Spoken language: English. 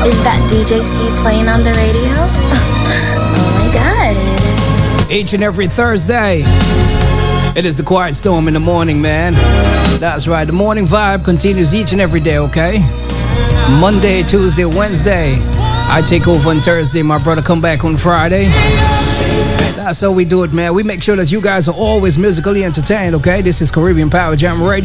Is that DJ Steve playing on the radio? Oh my God. Each and every Thursday, it is the Quiet Storm in the morning, man. That's right, the morning vibe continues each and every day, okay? Monday, Tuesday, Wednesday. I take over on Thursday, my brother come back on Friday. That's how we do it, man. We make sure that you guys are always musically entertained, okay? This is Caribbean Power Jam Radio.